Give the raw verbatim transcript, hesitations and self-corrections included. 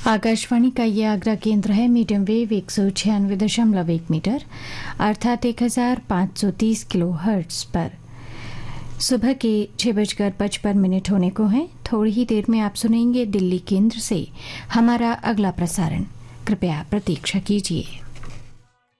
आकाशवाणी का ये आगरा केंद्र है। मीडियम वेव एक सौ छियानवे दशमलव एक मीटर अर्थात एक हजार पाँच सौ तीस किलो हर्ट्ज पर सुबह के छः बजकर पचपन मिनट होने को हैं। थोड़ी ही देर में आप सुनेंगे दिल्ली केंद्र से हमारा अगला प्रसारण। कृपया प्रतीक्षा कीजिए।